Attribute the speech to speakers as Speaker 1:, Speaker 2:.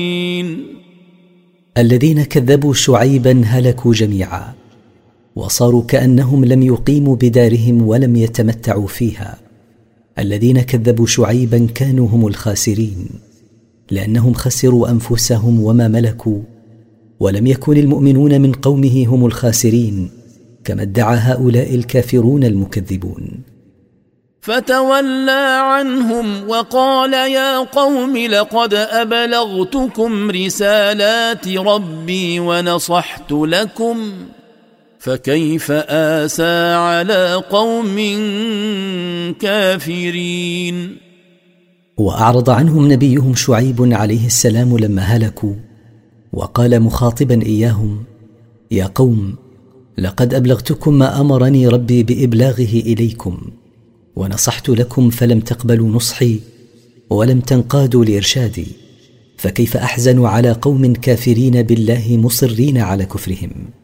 Speaker 1: الذين كذبوا شعيبا هلكوا جميعا، وصاروا كأنهم لم يقيموا بدارهم ولم يتمتعوا فيها. الذين كذبوا شعيبا كانوا هم الخاسرين، لأنهم خسروا أنفسهم وما ملكوا، ولم يكن المؤمنون من قومه هم الخاسرين كما ادعى هؤلاء الكافرون المكذبون.
Speaker 2: فتولى عنهم وقال يا قوم لقد أبلغتكم رسالات ربي ونصحت لكم فكيف آسى على قوم كافرين.
Speaker 1: وأعرض عنهم نبيهم شعيب عليه السلام لما هلكوا، وقال مخاطبا إياهم يا قوم لقد أبلغتكم ما أمرني ربي بإبلاغه إليكم، ونصحت لكم فلم تقبلوا نصحي ولم تنقادوا لإرشادي، فكيف أحزن على قوم كافرين بالله مصرين على كفرهم.